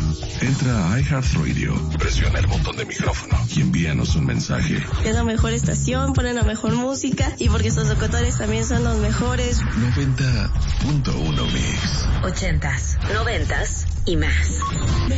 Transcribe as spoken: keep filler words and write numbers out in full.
Entra a iHeartRadio, presiona el botón de micrófono y envíanos un mensaje. Es la mejor estación, ponen la mejor música y porque sus locutores también son los mejores. noventa punto uno Mix. Ochentas, noventas y más.